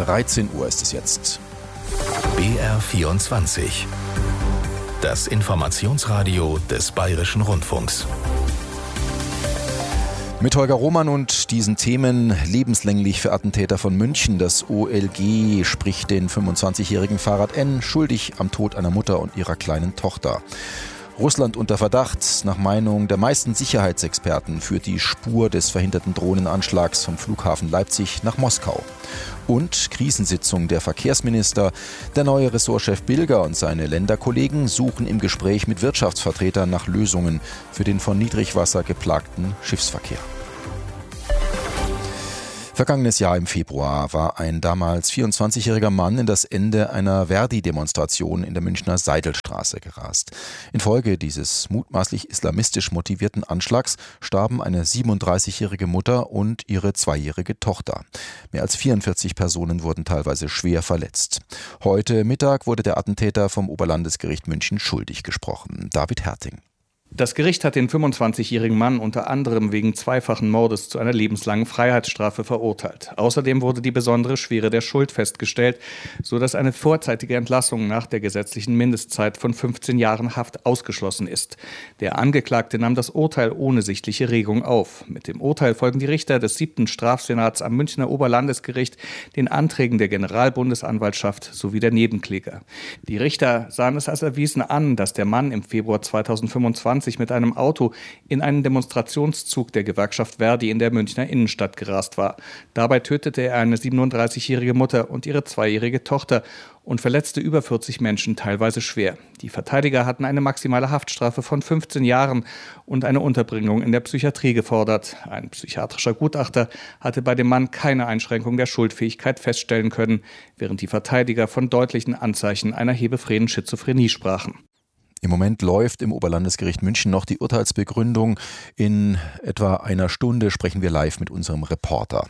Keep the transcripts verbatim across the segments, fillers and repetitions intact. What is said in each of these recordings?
dreizehn Uhr ist es jetzt. B R vierundzwanzig. Das Informationsradio des Bayerischen Rundfunks. Mit Holger Roman und diesen Themen: lebenslänglich für Attentäter von München. Das O L G spricht den fünfundzwanzigjährigen Farhad N. schuldig am Tod einer Mutter und ihrer kleinen Tochter. Russland unter Verdacht. Nach Meinung der meisten Sicherheitsexperten führt die Spur des verhinderten Drohnenanschlags vom Flughafen Leipzig nach Moskau. Und Krisensitzung der Verkehrsminister. Der neue Ressortchef Bilger und seine Länderkollegen suchen im Gespräch mit Wirtschaftsvertretern nach Lösungen für den von Niedrigwasser geplagten Schiffsverkehr. Vergangenes Jahr im Februar war ein damals vierundzwanzigjähriger Mann in das Ende einer Verdi-Demonstration in der Münchner Seidelstraße gerast. Infolge dieses mutmaßlich islamistisch motivierten Anschlags starben eine siebenunddreißigjährige Mutter und ihre zweijährige Tochter. Mehr als vierundvierzig Personen wurden teilweise schwer verletzt. Heute Mittag wurde der Attentäter vom Oberlandesgericht München schuldig gesprochen. David Herting. Das Gericht hat den fünfundzwanzigjährigen Mann unter anderem wegen zweifachen Mordes zu einer lebenslangen Freiheitsstrafe verurteilt. Außerdem wurde die besondere Schwere der Schuld festgestellt, sodass eine vorzeitige Entlassung nach der gesetzlichen Mindestzeit von fünfzehn Jahren Haft ausgeschlossen ist. Der Angeklagte nahm das Urteil ohne sichtliche Regung auf. Mit dem Urteil folgen die Richter des siebten Strafsenats am Münchner Oberlandesgericht den Anträgen der Generalbundesanwaltschaft sowie der Nebenkläger. Die Richter sahen es als erwiesen an, dass der Mann im Februar zweitausendfünfundzwanzig mit einem Auto in einen Demonstrationszug der Gewerkschaft Verdi in der Münchner Innenstadt gerast war. Dabei tötete er eine siebenunddreißigjährige Mutter und ihre zweijährige Tochter und verletzte über vierzig Menschen, teilweise schwer. Die Verteidiger hatten eine maximale Haftstrafe von fünfzehn Jahren und eine Unterbringung in der Psychiatrie gefordert. Ein psychiatrischer Gutachter hatte bei dem Mann keine Einschränkung der Schuldfähigkeit feststellen können, während die Verteidiger von deutlichen Anzeichen einer hebephrenen Schizophrenie sprachen. Im Moment läuft im Oberlandesgericht München noch die Urteilsbegründung. In etwa einer Stunde sprechen wir live mit unserem Reporter.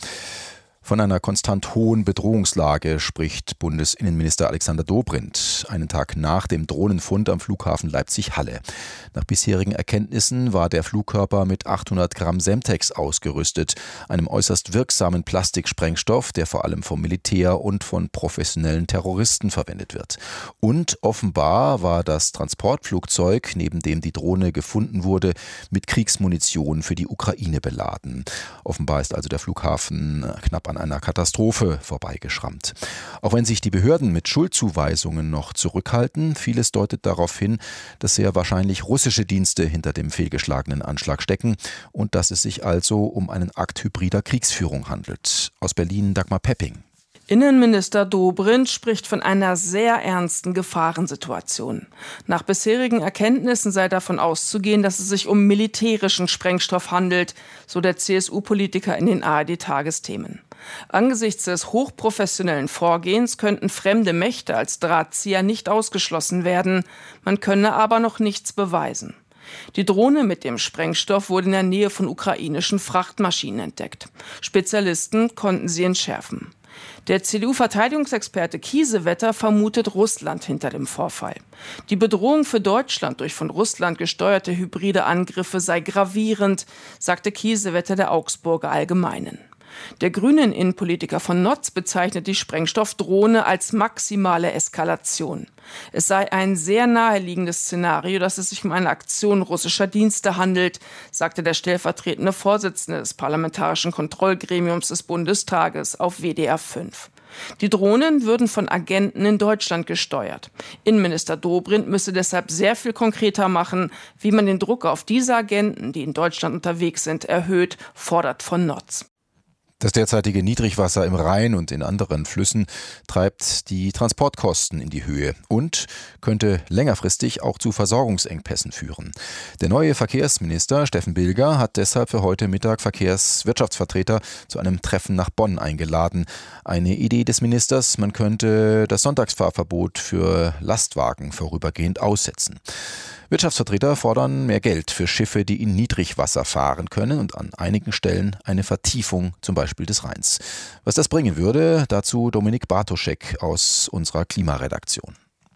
Von einer konstant hohen Bedrohungslage spricht Bundesinnenminister Alexander Dobrindt einen Tag nach dem Drohnenfund am Flughafen Leipzig-Halle. Nach bisherigen Erkenntnissen war der Flugkörper mit achthundert Gramm Semtex ausgerüstet, einem äußerst wirksamen Plastiksprengstoff, der vor allem vom Militär und von professionellen Terroristen verwendet wird. Und offenbar war das Transportflugzeug, neben dem die Drohne gefunden wurde, mit Kriegsmunition für die Ukraine beladen. Offenbar ist also der Flughafen knapp an einer Katastrophe vorbeigeschrammt. Auch wenn sich die Behörden mit Schuldzuweisungen noch zurückhalten, vieles deutet darauf hin, dass sehr wahrscheinlich russische Dienste hinter dem fehlgeschlagenen Anschlag stecken und dass es sich also um einen Akt hybrider Kriegsführung handelt. Aus Berlin Dagmar Pepping. Innenminister Dobrindt spricht von einer sehr ernsten Gefahrensituation. Nach bisherigen Erkenntnissen sei davon auszugehen, dass es sich um militärischen Sprengstoff handelt, so der C S U-Politiker in den A R D-Tagesthemen. Angesichts des hochprofessionellen Vorgehens könnten fremde Mächte als Drahtzieher nicht ausgeschlossen werden. Man könne aber noch nichts beweisen. Die Drohne mit dem Sprengstoff wurde in der Nähe von ukrainischen Frachtmaschinen entdeckt. Spezialisten konnten sie entschärfen. Der C D U-Verteidigungsexperte Kiesewetter vermutet Russland hinter dem Vorfall. Die Bedrohung für Deutschland durch von Russland gesteuerte hybride Angriffe sei gravierend, sagte Kiesewetter der Augsburger Allgemeinen. Der grünen Innenpolitiker von Notz bezeichnet die Sprengstoffdrohne als maximale Eskalation. Es sei ein sehr naheliegendes Szenario, dass es sich um eine Aktion russischer Dienste handelt, sagte der stellvertretende Vorsitzende des Parlamentarischen Kontrollgremiums des Bundestages auf W D R fünf. Die Drohnen würden von Agenten in Deutschland gesteuert. Innenminister Dobrindt müsse deshalb sehr viel konkreter machen, wie man den Druck auf diese Agenten, die in Deutschland unterwegs sind, erhöht, fordert von Notz. Das derzeitige Niedrigwasser im Rhein und in anderen Flüssen treibt die Transportkosten in die Höhe und könnte längerfristig auch zu Versorgungsengpässen führen. Der neue Verkehrsminister Steffen Bilger hat deshalb für heute Mittag Verkehrswirtschaftsvertreter zu einem Treffen nach Bonn eingeladen. Eine Idee des Ministers, man könnte das Sonntagsfahrverbot für Lastwagen vorübergehend aussetzen. Wirtschaftsvertreter fordern mehr Geld für Schiffe, die in Niedrigwasser fahren können und an einigen Stellen eine Vertiefung zum Beispiel des Rheins. Was das bringen würde, dazu Dominik Bartoschek aus unserer Klimaredaktion.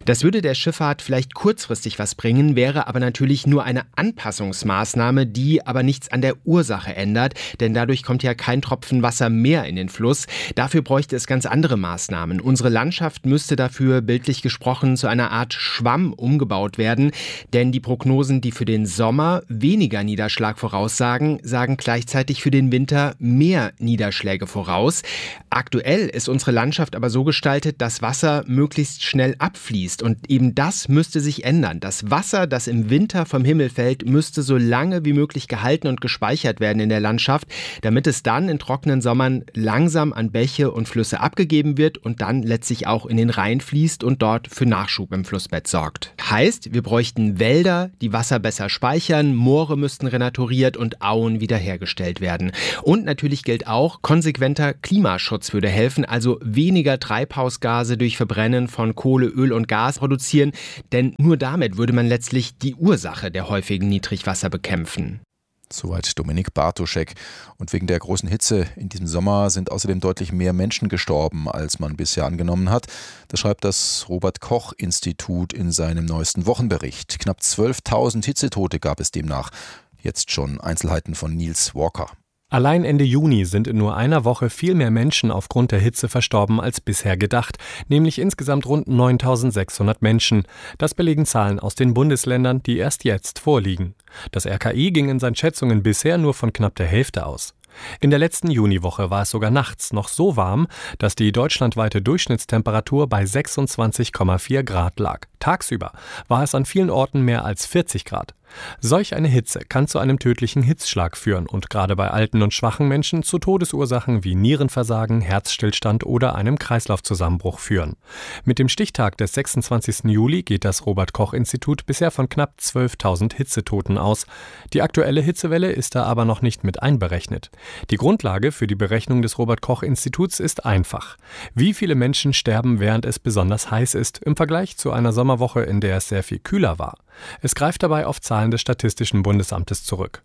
Das würde der Schifffahrt vielleicht kurzfristig was bringen, wäre aber natürlich nur eine Anpassungsmaßnahme, die aber nichts an der Ursache ändert, denn dadurch kommt ja kein Tropfen Wasser mehr in den Fluss. Dafür bräuchte es ganz andere Maßnahmen. Unsere Landschaft müsste dafür bildlich gesprochen zu einer Art Schwamm umgebaut werden, denn die Prognosen, die für den Sommer weniger Niederschlag voraussagen, sagen gleichzeitig für den Winter mehr Niederschläge voraus. Aktuell ist unsere Landschaft aber so gestaltet, dass Wasser möglichst schnell abfließt und eben das müsste sich ändern. Das Wasser, das im Winter vom Himmel fällt, müsste so lange wie möglich gehalten und gespeichert werden in der Landschaft, damit es dann in trockenen Sommern langsam an Bäche und Flüsse abgegeben wird und dann letztlich auch in den Rhein fließt und dort für Nachschub im Flussbett sorgt. Heißt, wir bräuchten Wälder, die Wasser besser speichern, Moore müssten renaturiert und Auen wiederhergestellt werden. Und natürlich gilt auch, konsequenter Klimaschutz würde helfen, also weniger Treibhausgase durch Verbrennen von Kohle, Öl und Gas produzieren, denn nur damit würde man letztlich die Ursache der häufigen Niedrigwasser bekämpfen. Soweit Dominik Bartoschek. Und wegen der großen Hitze in diesem Sommer sind außerdem deutlich mehr Menschen gestorben, als man bisher angenommen hat. Das schreibt das Robert-Koch-Institut in seinem neuesten Wochenbericht. Knapp zwölftausend Hitzetote gab es demnach. Jetzt schon Einzelheiten von Niels Walker. Allein Ende Juni sind in nur einer Woche viel mehr Menschen aufgrund der Hitze verstorben als bisher gedacht, nämlich insgesamt rund neuntausendsechshundert Menschen. Das belegen Zahlen aus den Bundesländern, die erst jetzt vorliegen. Das R K I ging in seinen Schätzungen bisher nur von knapp der Hälfte aus. In der letzten Juniwoche war es sogar nachts noch so warm, dass die deutschlandweite Durchschnittstemperatur bei sechsundzwanzig Komma vier Grad lag. Tagsüber war es an vielen Orten mehr als vierzig Grad. Solch eine Hitze kann zu einem tödlichen Hitzschlag führen und gerade bei alten und schwachen Menschen zu Todesursachen wie Nierenversagen, Herzstillstand oder einem Kreislaufzusammenbruch führen. Mit dem Stichtag des sechsundzwanzigsten Juli geht das Robert-Koch-Institut bisher von knapp zwölftausend Hitzetoten aus. Die aktuelle Hitzewelle ist da aber noch nicht mit einberechnet. Die Grundlage für die Berechnung des Robert-Koch-Instituts ist einfach. Wie viele Menschen sterben, während es besonders heiß ist, im Vergleich zu einer Sommerwoche, in der es sehr viel kühler war? Es greift dabei auf Zahlen des Statistischen Bundesamtes zurück.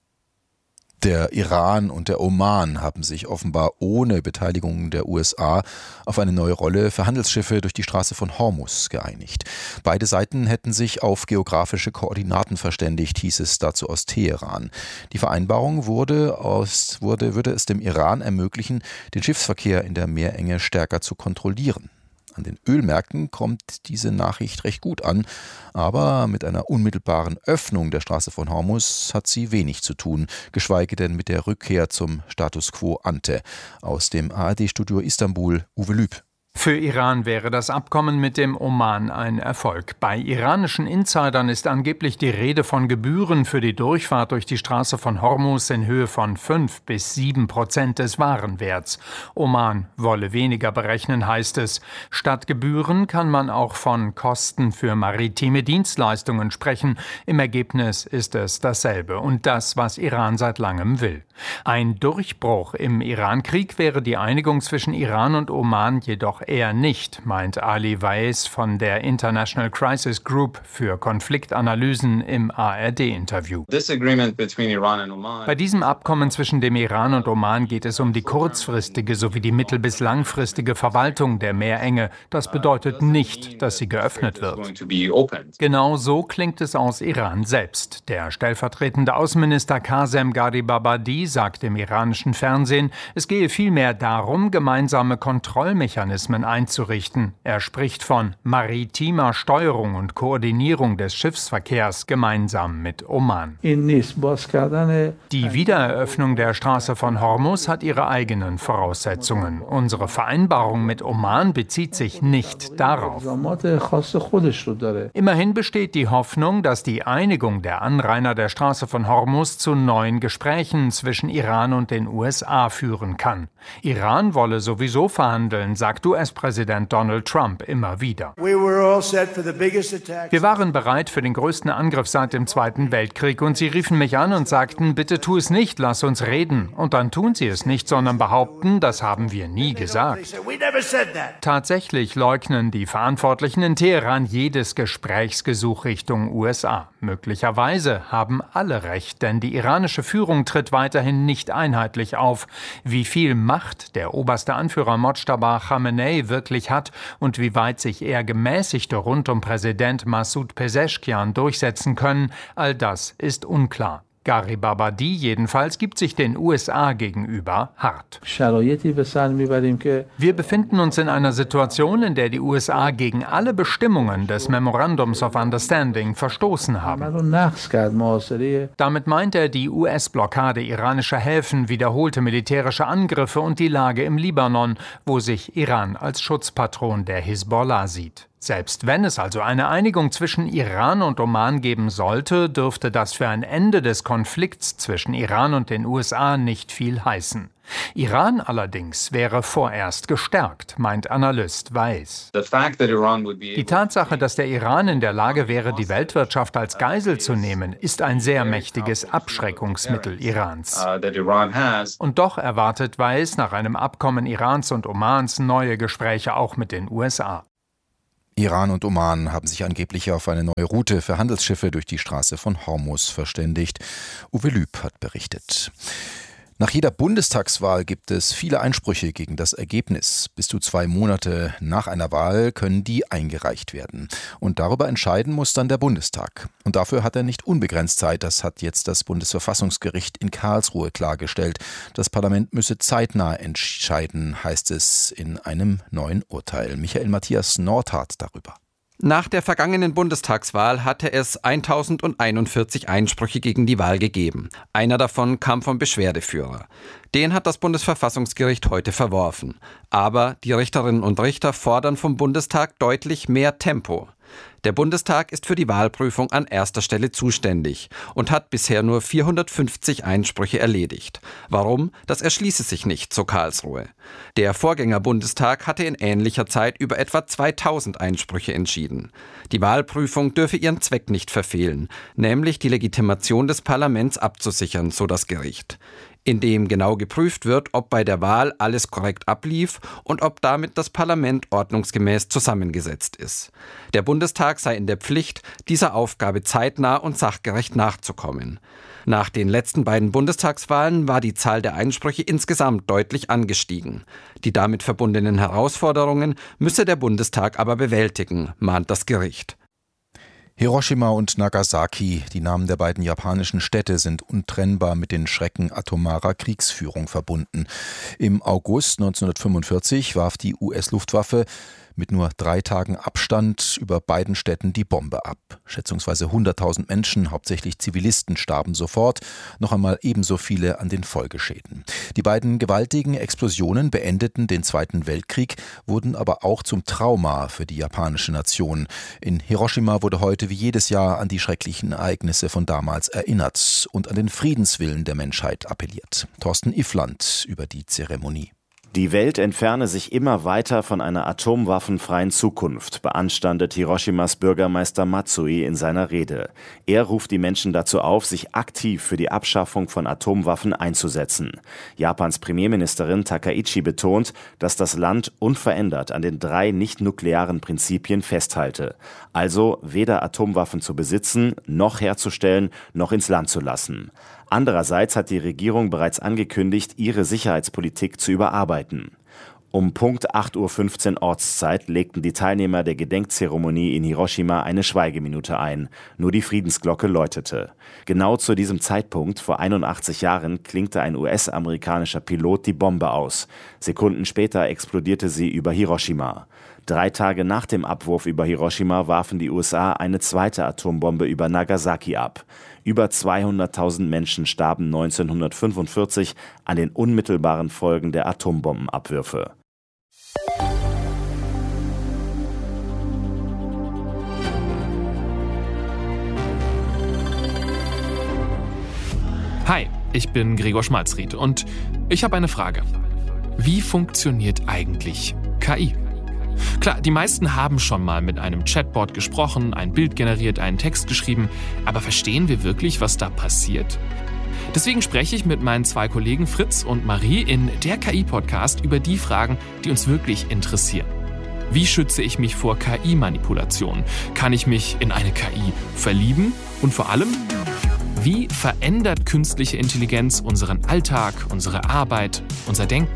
Der Iran und der Oman haben sich offenbar ohne Beteiligung der U S A auf eine neue Rolle für Handelsschiffe durch die Straße von Hormuz geeinigt. Beide Seiten hätten sich auf geografische Koordinaten verständigt, hieß es dazu aus Teheran. Die Vereinbarung wurde aus, wurde, würde es dem Iran ermöglichen, den Schiffsverkehr in der Meerenge stärker zu kontrollieren. An den Ölmärkten kommt diese Nachricht recht gut an, aber mit einer unmittelbaren Öffnung der Straße von Hormuz hat sie wenig zu tun, geschweige denn mit der Rückkehr zum Status quo ante. Aus dem A R D-Studio Istanbul, Uwe Lüb. Für Iran wäre das Abkommen mit dem Oman ein Erfolg. Bei iranischen Insidern ist angeblich die Rede von Gebühren für die Durchfahrt durch die Straße von Hormuz in Höhe von fünf bis sieben Prozent des Warenwerts. Oman wolle weniger berechnen, heißt es. Statt Gebühren kann man auch von Kosten für maritime Dienstleistungen sprechen. Im Ergebnis ist es dasselbe und das, was Iran seit langem will. Ein Durchbruch im Iran-Krieg wäre die Einigung zwischen Iran und Oman jedoch eher nicht, meint Ali Weiss von der International Crisis Group für Konfliktanalysen im A R D-Interview. Bei diesem Abkommen zwischen dem Iran und Oman geht es um die kurzfristige sowie die mittel- bis langfristige Verwaltung der Meerenge. Das bedeutet nicht, dass sie geöffnet wird. Genau so klingt es aus Iran selbst. Der stellvertretende Außenminister Qasem Gharibabadi sagt im iranischen Fernsehen, es gehe vielmehr darum, gemeinsame Kontrollmechanismen einzurichten. Er spricht von maritimer Steuerung und Koordinierung des Schiffsverkehrs gemeinsam mit Oman. Die Wiedereröffnung der Straße von Hormuz hat ihre eigenen Voraussetzungen. Unsere Vereinbarung mit Oman bezieht sich nicht darauf. Immerhin besteht die Hoffnung, dass die Einigung der Anrainer der Straße von Hormuz zu neuen Gesprächen zwischen Iran und den U S A führen kann. Iran wolle sowieso verhandeln, sagt U S-Präsident Donald Trump immer wieder. Wir waren bereit für den größten Angriff seit dem Zweiten Weltkrieg und sie riefen mich an und sagten, bitte tu es nicht, lass uns reden. Und dann tun sie es nicht, sondern behaupten, das haben wir nie gesagt. Tatsächlich leugnen die Verantwortlichen in Teheran jedes Gesprächsgesuch Richtung U S A. Möglicherweise haben alle recht, denn die iranische Führung tritt weiterhin nicht einheitlich auf. Wie viel Macht der oberste Anführer Mojtaba Khamenei Khamenei wirklich hat und wie weit sich eher Gemäßigte rund um Präsident Massoud Pezeshkian durchsetzen können, all das ist unklar. Garibabadi jedenfalls gibt sich den U S A gegenüber hart. Wir befinden uns in einer Situation, in der die U S A gegen alle Bestimmungen des Memorandums of Understanding verstoßen haben. Damit meint er die U S-Blockade iranischer Häfen, wiederholte militärische Angriffe und die Lage im Libanon, wo sich Iran als Schutzpatron der Hisbollah sieht. Selbst wenn es also eine Einigung zwischen Iran und Oman geben sollte, dürfte das für ein Ende des Konflikts zwischen Iran und den U S A nicht viel heißen. Iran allerdings wäre vorerst gestärkt, meint Analyst Weiss. Die Tatsache, dass der Iran in der Lage wäre, die Weltwirtschaft als Geisel zu nehmen, ist ein sehr mächtiges Abschreckungsmittel Irans. Und doch erwartet Weiss nach einem Abkommen Irans und Omans neue Gespräche auch mit den U S A. Iran und Oman haben sich angeblich auf eine neue Route für Handelsschiffe durch die Straße von Hormuz verständigt. Uwe Lüb hat berichtet. Nach jeder Bundestagswahl gibt es viele Einsprüche gegen das Ergebnis. Bis zu zwei Monate nach einer Wahl können die eingereicht werden. Und darüber entscheiden muss dann der Bundestag. Und dafür hat er nicht unbegrenzt Zeit. Das hat jetzt das Bundesverfassungsgericht in Karlsruhe klargestellt. Das Parlament müsse zeitnah entscheiden, heißt es in einem neuen Urteil. Michael Matthias Nordhardt darüber. Nach der vergangenen Bundestagswahl hatte es tausendeinundvierzig Einsprüche gegen die Wahl gegeben. Einer davon kam vom Beschwerdeführer. Den hat das Bundesverfassungsgericht heute verworfen. Aber die Richterinnen und Richter fordern vom Bundestag deutlich mehr Tempo. Der Bundestag ist für die Wahlprüfung an erster Stelle zuständig und hat bisher nur vierhundertfünfzig Einsprüche erledigt. Warum? Das erschließe sich nicht, so Karlsruhe. Der Vorgänger-Bundestag hatte in ähnlicher Zeit über etwa zweitausend Einsprüche entschieden. Die Wahlprüfung dürfe ihren Zweck nicht verfehlen, nämlich die Legitimation des Parlaments abzusichern, so das Gericht. In dem genau geprüft wird, ob bei der Wahl alles korrekt ablief und ob damit das Parlament ordnungsgemäß zusammengesetzt ist. Der Bundestag sei in der Pflicht, dieser Aufgabe zeitnah und sachgerecht nachzukommen. Nach den letzten beiden Bundestagswahlen war die Zahl der Einsprüche insgesamt deutlich angestiegen. Die damit verbundenen Herausforderungen müsse der Bundestag aber bewältigen, mahnt das Gericht. Hiroshima und Nagasaki, die Namen der beiden japanischen Städte, sind untrennbar mit den Schrecken atomarer Kriegsführung verbunden. Im August neunzehnhundertfünfundvierzig warf die U S-Luftwaffe mit nur drei Tagen Abstand über beiden Städten die Bombe ab. Schätzungsweise hunderttausend Menschen, hauptsächlich Zivilisten, starben sofort, noch einmal ebenso viele an den Folgeschäden. Die beiden gewaltigen Explosionen beendeten den Zweiten Weltkrieg, wurden aber auch zum Trauma für die japanische Nation. In Hiroshima wurde heute wie jedes Jahr an die schrecklichen Ereignisse von damals erinnert und an den Friedenswillen der Menschheit appelliert. Thorsten Iffland über die Zeremonie. Die Welt entferne sich immer weiter von einer atomwaffenfreien Zukunft, beanstandet Hiroshimas Bürgermeister Matsui in seiner Rede. Er ruft die Menschen dazu auf, sich aktiv für die Abschaffung von Atomwaffen einzusetzen. Japans Premierministerin Takaichi betont, dass das Land unverändert an den drei nicht-nuklearen Prinzipien festhalte. Also weder Atomwaffen zu besitzen, noch herzustellen, noch ins Land zu lassen. Andererseits hat die Regierung bereits angekündigt, ihre Sicherheitspolitik zu überarbeiten. Um Punkt acht Uhr fünfzehn Ortszeit legten die Teilnehmer der Gedenkzeremonie in Hiroshima eine Schweigeminute ein. Nur die Friedensglocke läutete. Genau zu diesem Zeitpunkt, vor einundachtzig Jahren, klinkte ein U S-amerikanischer Pilot die Bombe aus. Sekunden später explodierte sie über Hiroshima. Drei Tage nach dem Abwurf über Hiroshima warfen die U S A eine zweite Atombombe über Nagasaki ab. Über zweihunderttausend Menschen starben neunzehnhundertfünfundvierzig an den unmittelbaren Folgen der Atombombenabwürfe. Hi, ich bin Gregor Schmalzried und ich habe eine Frage. Wie funktioniert eigentlich K I? Klar, die meisten haben schon mal mit einem Chatbot gesprochen, ein Bild generiert, einen Text geschrieben, aber verstehen wir wirklich, was da passiert? Deswegen spreche ich mit meinen zwei Kollegen Fritz und Marie in der K I-Podcast über die Fragen, die uns wirklich interessieren. Wie schütze ich mich vor K I-Manipulation? Kann ich mich in eine K I verlieben? Und vor allem, wie verändert künstliche Intelligenz unseren Alltag, unsere Arbeit, unser Denken?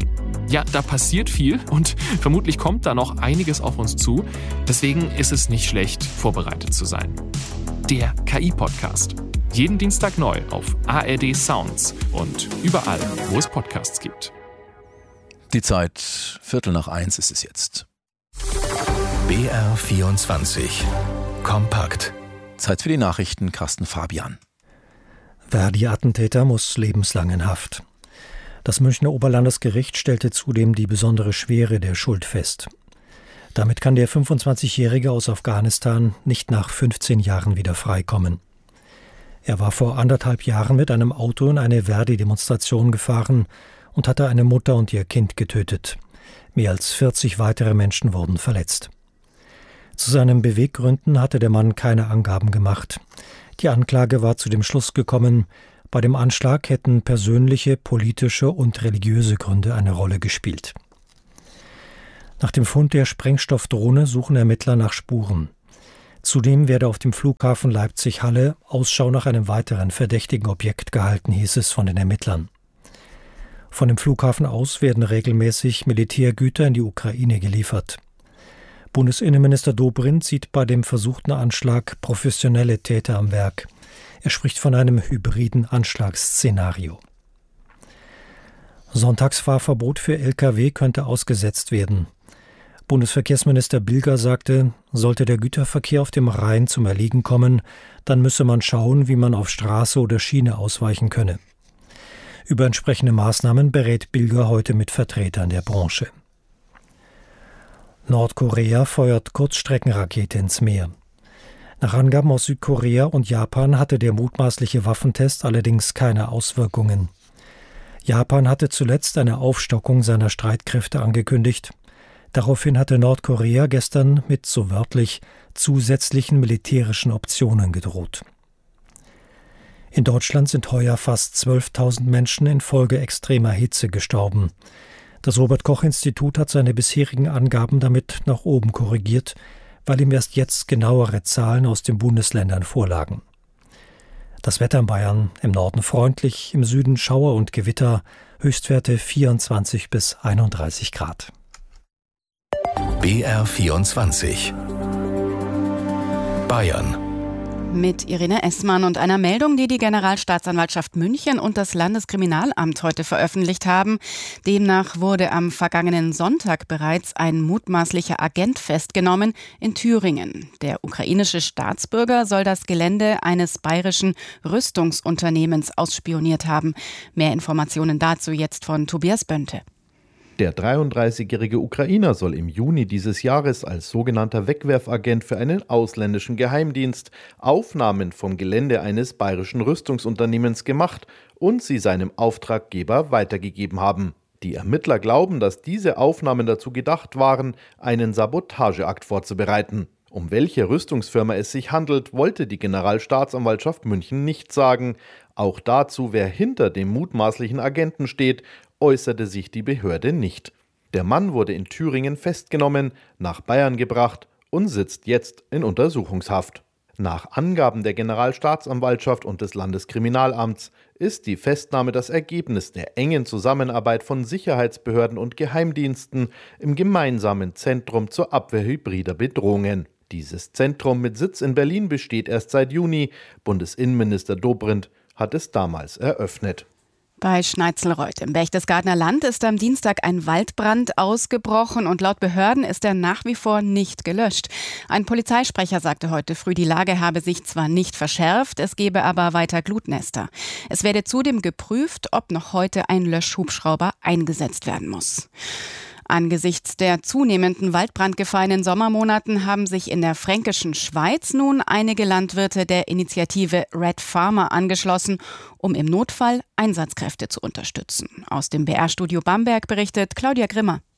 Ja, da passiert viel und vermutlich kommt da noch einiges auf uns zu. Deswegen ist es nicht schlecht, vorbereitet zu sein. Der K I-Podcast. Jeden Dienstag neu auf A R D Sounds und überall, wo es Podcasts gibt. Die Zeit, Viertel nach eins ist es jetzt. B R vierundzwanzig. Kompakt. Zeit für die Nachrichten, Carsten Fabian. Verdi-Attentäter muss lebenslang in Haft. Das Münchner Oberlandesgericht stellte zudem die besondere Schwere der Schuld fest. Damit kann der fünfundzwanzigjährige aus Afghanistan nicht nach fünfzehn Jahren wieder freikommen. Er war vor anderthalb Jahren mit einem Auto in eine Verdi-Demonstration gefahren und hatte eine Mutter und ihr Kind getötet. Mehr als vierzig weitere Menschen wurden verletzt. Zu seinen Beweggründen hatte der Mann keine Angaben gemacht. Die Anklage war zu dem Schluss gekommen, bei dem Anschlag hätten persönliche, politische und religiöse Gründe eine Rolle gespielt. Nach dem Fund der Sprengstoffdrohne suchen Ermittler nach Spuren. Zudem werde auf dem Flughafen Leipzig-Halle Ausschau nach einem weiteren verdächtigen Objekt gehalten, hieß es von den Ermittlern. Von dem Flughafen aus werden regelmäßig Militärgüter in die Ukraine geliefert. Bundesinnenminister Dobrindt sieht bei dem versuchten Anschlag professionelle Täter am Werk. Er spricht von einem hybriden Anschlagsszenario. Sonntagsfahrverbot für L K W könnte ausgesetzt werden. Bundesverkehrsminister Bilger sagte, sollte der Güterverkehr auf dem Rhein zum Erliegen kommen, dann müsse man schauen, wie man auf Straße oder Schiene ausweichen könne. Über entsprechende Maßnahmen berät Bilger heute mit Vertretern der Branche. Nordkorea feuert Kurzstreckenrakete ins Meer. Nach Angaben aus Südkorea und Japan hatte der mutmaßliche Waffentest allerdings keine Auswirkungen. Japan hatte zuletzt eine Aufstockung seiner Streitkräfte angekündigt. Daraufhin hatte Nordkorea gestern mit, so wörtlich, zusätzlichen militärischen Optionen gedroht. In Deutschland sind heuer fast zwölftausend Menschen infolge extremer Hitze gestorben. Das Robert-Koch-Institut hat seine bisherigen Angaben damit nach oben korrigiert, weil ihm erst jetzt genauere Zahlen aus den Bundesländern vorlagen. Das Wetter in Bayern: im Norden freundlich, im Süden Schauer und Gewitter, Höchstwerte vierundzwanzig bis einunddreißig Grad. B R vierundzwanzig. Bayern. Mit Irene Essmann und einer Meldung, die die Generalstaatsanwaltschaft München und das Landeskriminalamt heute veröffentlicht haben. Demnach wurde am vergangenen Sonntag bereits ein mutmaßlicher Agent festgenommen in Thüringen. Der ukrainische Staatsbürger soll das Gelände eines bayerischen Rüstungsunternehmens ausspioniert haben. Mehr Informationen dazu jetzt von Tobias Bönte. Der dreiunddreißigjährige Ukrainer soll im Juni dieses Jahres als sogenannter Wegwerfagent für einen ausländischen Geheimdienst Aufnahmen vom Gelände eines bayerischen Rüstungsunternehmens gemacht und sie seinem Auftraggeber weitergegeben haben. Die Ermittler glauben, dass diese Aufnahmen dazu gedacht waren, einen Sabotageakt vorzubereiten. Um welche Rüstungsfirma es sich handelt, wollte die Generalstaatsanwaltschaft München nicht sagen. Auch dazu, wer hinter dem mutmaßlichen Agenten steht, äußerte sich die Behörde nicht. Der Mann wurde in Thüringen festgenommen, nach Bayern gebracht und sitzt jetzt in Untersuchungshaft. Nach Angaben der Generalstaatsanwaltschaft und des Landeskriminalamts ist die Festnahme das Ergebnis der engen Zusammenarbeit von Sicherheitsbehörden und Geheimdiensten im gemeinsamen Zentrum zur Abwehr hybrider Bedrohungen. Dieses Zentrum mit Sitz in Berlin besteht erst seit Juni. Bundesinnenminister Dobrindt hat es damals eröffnet. Bei Schneitzelreuth im Berchtesgadener Land ist am Dienstag ein Waldbrand ausgebrochen und laut Behörden ist er nach wie vor nicht gelöscht. Ein Polizeisprecher sagte heute früh, die Lage habe sich zwar nicht verschärft, es gebe aber weiter Glutnester. Es werde zudem geprüft, ob noch heute ein Löschhubschrauber eingesetzt werden muss. Angesichts der zunehmenden Waldbrandgefahr in den Sommermonaten haben sich in der fränkischen Schweiz nun einige Landwirte der Initiative Red Farmer angeschlossen, um im Notfall Einsatzkräfte zu unterstützen. Aus dem B R-Studio Bamberg berichtet Claudia Grimmer.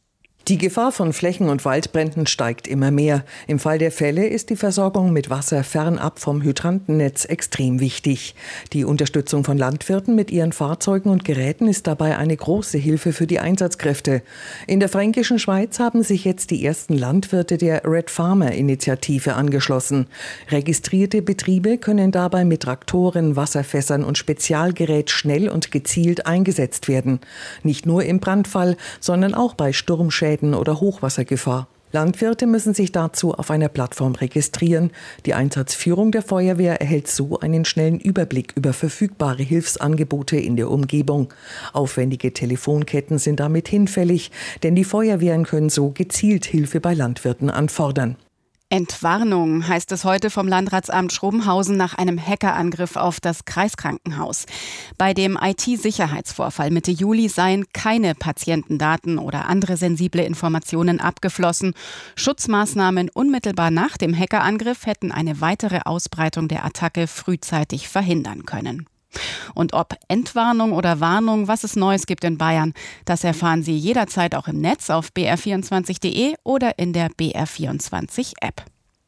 Die Gefahr von Flächen- und Waldbränden steigt immer mehr. Im Fall der Fälle ist die Versorgung mit Wasser fernab vom Hydrantennetz extrem wichtig. Die Unterstützung von Landwirten mit ihren Fahrzeugen und Geräten ist dabei eine große Hilfe für die Einsatzkräfte. In der fränkischen Schweiz haben sich jetzt die ersten Landwirte der Red Farmer Initiative angeschlossen. Registrierte Betriebe können dabei mit Traktoren, Wasserfässern und Spezialgerät schnell und gezielt eingesetzt werden. Nicht nur im Brandfall, sondern auch bei Sturmschäden oder Hochwassergefahr. Landwirte müssen sich dazu auf einer Plattform registrieren. Die Einsatzführung der Feuerwehr erhält so einen schnellen Überblick über verfügbare Hilfsangebote in der Umgebung. Aufwendige Telefonketten sind damit hinfällig, denn die Feuerwehren können so gezielt Hilfe bei Landwirten anfordern. Entwarnung heißt es heute vom Landratsamt Schrobenhausen nach einem Hackerangriff auf das Kreiskrankenhaus. Bei dem I T-Sicherheitsvorfall Mitte Juli seien keine Patientendaten oder andere sensible Informationen abgeflossen. Schutzmaßnahmen unmittelbar nach dem Hackerangriff hätten eine weitere Ausbreitung der Attacke frühzeitig verhindern können. Und ob Entwarnung oder Warnung, was es Neues gibt in Bayern, das erfahren Sie jederzeit auch im Netz auf b r vierundzwanzig punkt d e oder in der B R vierundzwanzig App.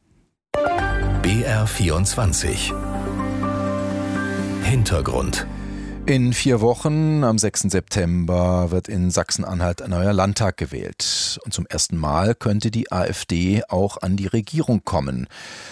B R vierundzwanzig Hintergrund. In vier Wochen, am sechsten September, wird in Sachsen-Anhalt ein neuer Landtag gewählt. Und zum ersten Mal könnte die AfD auch an die Regierung kommen.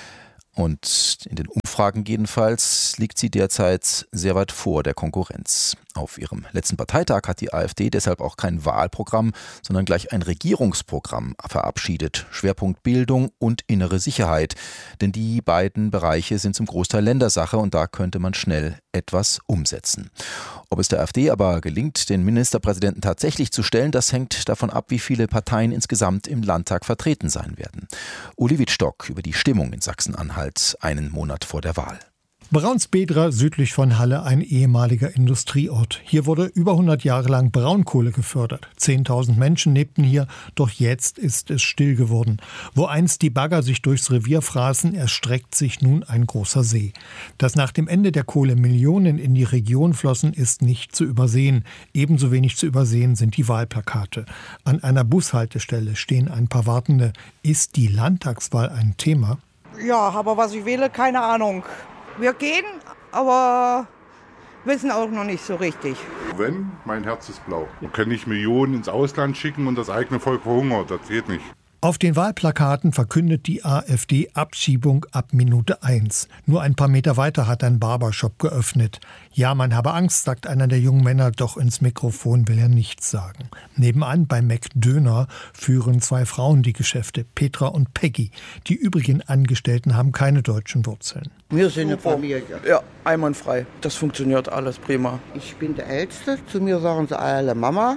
Und in den Umfragen jedenfalls liegt sie derzeit sehr weit vor der Konkurrenz. Auf ihrem letzten Parteitag hat die AfD deshalb auch kein Wahlprogramm, sondern gleich ein Regierungsprogramm verabschiedet. Schwerpunkt Bildung und innere Sicherheit. Denn die beiden Bereiche sind zum Großteil Ländersache und da könnte man schnell etwas umsetzen. Ob es der AfD aber gelingt, den Ministerpräsidenten tatsächlich zu stellen, das hängt davon ab, wie viele Parteien insgesamt im Landtag vertreten sein werden. Uli Wittstock über die Stimmung in Sachsen-Anhalt einen Monat vor der Wahl. Braunsbedra, südlich von Halle, ein ehemaliger Industrieort. Hier wurde über hundert Jahre lang Braunkohle gefördert. zehntausend Menschen lebten hier, doch jetzt ist es still geworden. Wo einst die Bagger sich durchs Revier fraßen, erstreckt sich nun ein großer See. Dass nach dem Ende der Kohle Millionen in die Region flossen, ist nicht zu übersehen. Ebenso wenig zu übersehen sind die Wahlplakate. An einer Bushaltestelle stehen ein paar Wartende. Ist die Landtagswahl ein Thema? Ja, aber was ich wähle, keine Ahnung. Wir gehen, aber wissen auch noch nicht so richtig. Wenn, mein Herz ist blau. Wir können nicht Millionen ins Ausland schicken und das eigene Volk verhungert. Das geht nicht. Auf den Wahlplakaten verkündet die AfD Abschiebung ab Minute eins. Nur ein paar Meter weiter hat ein Barbershop geöffnet. Ja, man habe Angst, sagt einer der jungen Männer, doch ins Mikrofon will er nichts sagen. Nebenan bei McDöner führen zwei Frauen die Geschäfte, Petra und Peggy. Die übrigen Angestellten haben keine deutschen Wurzeln. Wir sind eine Familie. Ja, einwandfrei. Das funktioniert alles prima. Ich bin der Älteste. Zu mir sagen sie alle Mama.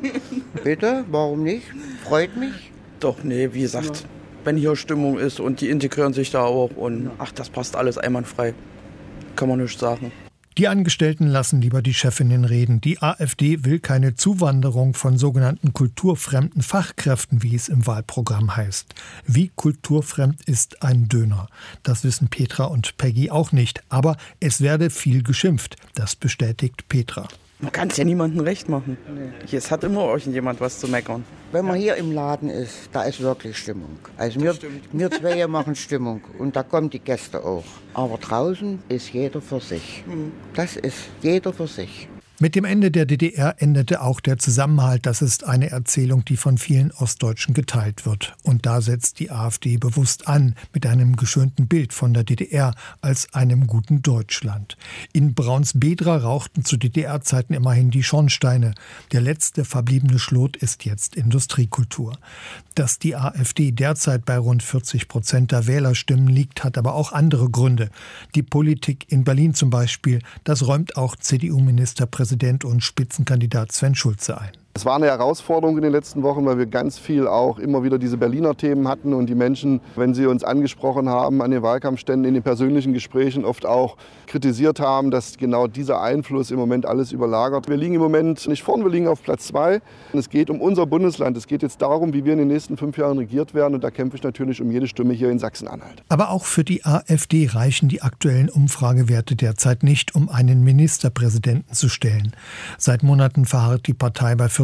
Bitte, warum nicht? Freut mich. Doch, nee, wie gesagt, ja. Wenn hier Stimmung ist und die integrieren sich da auch und ach, das passt alles einwandfrei. Kann man nicht sagen. Die Angestellten lassen lieber die Chefinnen reden. Die AfD will keine Zuwanderung von sogenannten kulturfremden Fachkräften, wie es im Wahlprogramm heißt. Wie kulturfremd ist ein Döner? Das wissen Petra und Peggy auch nicht. Aber es werde viel geschimpft. Das bestätigt Petra. Man kann es ja niemandem recht machen. Nee. Es hat immer irgendjemand was zu meckern. Wenn man hier im Laden ist, da ist wirklich Stimmung. Also wir, wir zwei machen Stimmung und da kommen die Gäste auch. Aber draußen ist jeder für sich. Das ist jeder für sich. Mit dem Ende der D D R endete auch der Zusammenhalt. Das ist eine Erzählung, die von vielen Ostdeutschen geteilt wird. Und da setzt die AfD bewusst an mit einem geschönten Bild von der D D R als einem guten Deutschland. In Braunsbedra rauchten zu D D R-Zeiten immerhin die Schornsteine. Der letzte verbliebene Schlot ist jetzt Industriekultur. Dass die AfD derzeit bei rund vierzig Prozent der Wählerstimmen liegt, hat aber auch andere Gründe. Die Politik in Berlin zum Beispiel, das räumt auch C D U-Ministerpräsident und Spitzenkandidat Sven Schulze ein. Es war eine Herausforderung in den letzten Wochen, weil wir ganz viel auch immer wieder diese Berliner Themen hatten und die Menschen, wenn sie uns angesprochen haben an den Wahlkampfständen, in den persönlichen Gesprächen oft auch kritisiert haben, dass genau dieser Einfluss im Moment alles überlagert. Wir liegen im Moment nicht vorn, wir liegen auf Platz zwei. Es geht um unser Bundesland. Es geht jetzt darum, wie wir in den nächsten fünf Jahren regiert werden und da kämpfe ich natürlich um jede Stimme hier in Sachsen-Anhalt. Aber auch für die AfD reichen die aktuellen Umfragewerte derzeit nicht, um einen Ministerpräsidenten zu stellen. Seit Monaten verharrt die Partei bei vierzig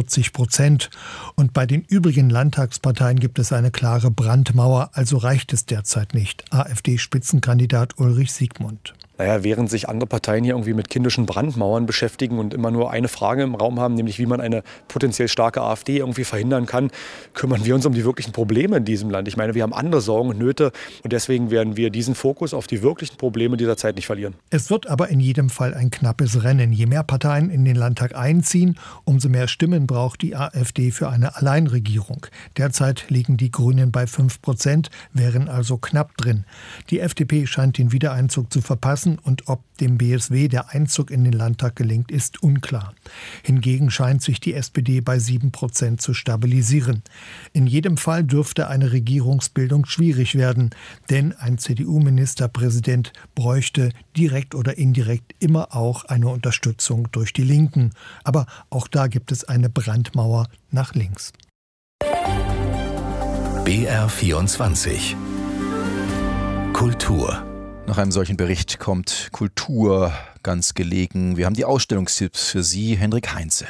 vierzig Prozent. Und bei den übrigen Landtagsparteien gibt es eine klare Brandmauer, also reicht es derzeit nicht. AfD-Spitzenkandidat Ulrich Siegmund. Naja, während sich andere Parteien hier irgendwie mit kindischen Brandmauern beschäftigen und immer nur eine Frage im Raum haben, nämlich wie man eine potenziell starke AfD irgendwie verhindern kann, kümmern wir uns um die wirklichen Probleme in diesem Land. Ich meine, wir haben andere Sorgen und Nöte und deswegen werden wir diesen Fokus auf die wirklichen Probleme dieser Zeit nicht verlieren. Es wird aber in jedem Fall ein knappes Rennen. Je mehr Parteien in den Landtag einziehen, umso mehr Stimmen braucht die AfD für eine Alleinregierung. Derzeit liegen die Grünen bei fünf Prozent, wären also knapp drin. Die F D P scheint den Wiedereinzug zu verpassen. Und ob dem B S W der Einzug in den Landtag gelingt, ist unklar. Hingegen scheint sich die S P D bei sieben Prozent zu stabilisieren. In jedem Fall dürfte eine Regierungsbildung schwierig werden, denn ein C D U-Ministerpräsident bräuchte direkt oder indirekt immer auch eine Unterstützung durch die Linken. Aber auch da gibt es eine Brandmauer nach links. B R vierundzwanzig Kultur. Nach einem solchen Bericht kommt Kultur ganz gelegen. Wir haben die Ausstellungstipps für Sie, Hendrik Heinze.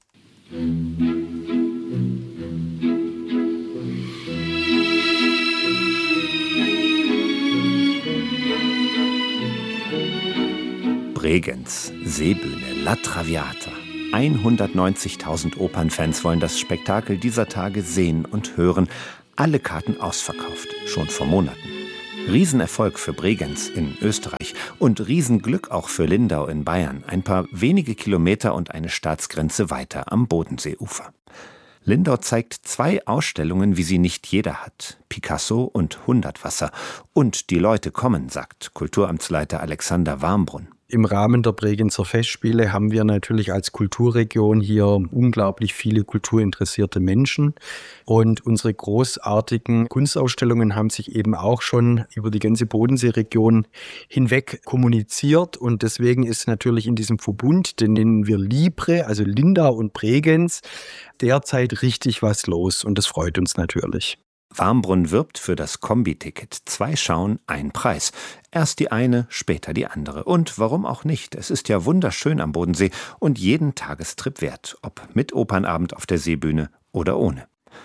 Bregenz, Seebühne, La Traviata. hundertneunzigtausend Opernfans wollen das Spektakel dieser Tage sehen und hören. Alle Karten ausverkauft, schon vor Monaten. Riesenerfolg für Bregenz in Österreich und Riesenglück auch für Lindau in Bayern, ein paar wenige Kilometer und eine Staatsgrenze weiter am Bodenseeufer. Lindau zeigt zwei Ausstellungen, wie sie nicht jeder hat, Picasso und Hundertwasser. Und die Leute kommen, sagt Kulturamtsleiter Alexander Warmbrunn. Im Rahmen der Bregenzer Festspiele haben wir natürlich als Kulturregion hier unglaublich viele kulturinteressierte Menschen. Und unsere großartigen Kunstausstellungen haben sich eben auch schon über die ganze Bodenseeregion hinweg kommuniziert. Und deswegen ist natürlich in diesem Verbund, den nennen wir Libre, also Lindau und Bregenz, derzeit richtig was los. Und das freut uns natürlich. Warmbrunn wirbt für das Kombi-Ticket. Zwei Schauen, ein Preis. Erst die eine, später die andere. Und warum auch nicht? Es ist ja wunderschön am Bodensee und jeden Tagestrip wert. Ob mit Opernabend auf der Seebühne oder ohne.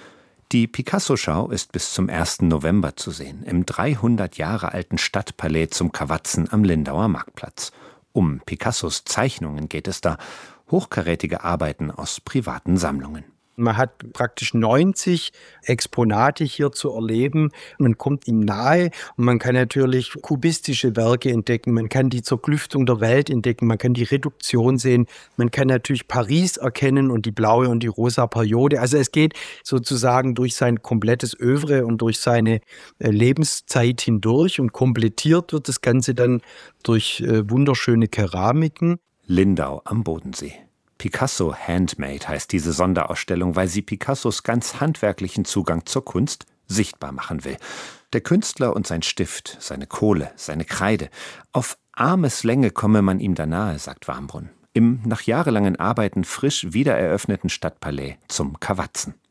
Die Picasso-Schau ist bis zum ersten November zu sehen. Im dreihundert Jahre alten Stadtpalais zum Kawatzen am Lindauer Marktplatz. Um Picassos Zeichnungen geht es da. Hochkarätige Arbeiten aus privaten Sammlungen. Man hat praktisch neunzig Exponate hier zu erleben. Man kommt ihm nahe und man kann natürlich kubistische Werke entdecken. Man kann die Zerklüftung der Welt entdecken. Man kann die Reduktion sehen. Man kann natürlich Paris erkennen und die blaue und die rosa Periode. Also es geht sozusagen durch sein komplettes Œuvre und durch seine Lebenszeit hindurch und komplettiert wird das Ganze dann durch wunderschöne Keramiken. Lindau am Bodensee. Picasso Handmade heißt diese Sonderausstellung, weil sie Picassos ganz handwerklichen Zugang zur Kunst sichtbar machen will. Der Künstler und sein Stift, seine Kohle, seine Kreide. Auf Armeslänge komme man ihm da nahe, sagt Warmbrunn. Im nach jahrelangen Arbeiten frisch wiedereröffneten Stadtpalais zum Kawatzen.